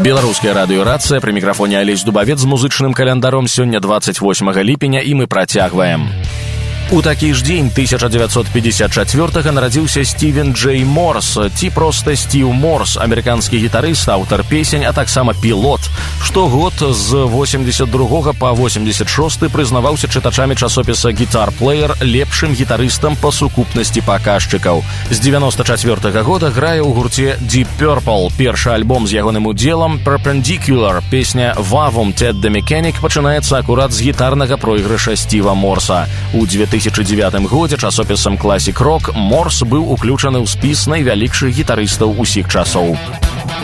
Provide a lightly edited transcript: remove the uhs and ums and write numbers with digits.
Беларуская радыёрацыя, пры мікрафоне Алесь Дубавец з музычным календаром. Сёння 28 ліпеня і мы працягваем. У такі ж дзень 1954-га нарадзіўся Стівен Джей Морс, ці проста Стіў Морс, амерыканскі гітарыст, аўтар песень, а таксама пілот. Штогод з 82 па 86 прызнаваўся чытачамі часопіса Guitar Player лепшым гітарыстам па сукупнасці паказчыкаў. З 94 года грае ў гурце Deep Purple. Першы альбом з ягоным удзелам Perpendicular, песня Vavum Ted the Mechanic, пачынаецца акурат з гітарнага пройгрыша Стіва Морса. У 2009 годзе часопісам Classic Rock Морс быў уключаны ў спіс найвялікшых гітарыстаў усіх часоў.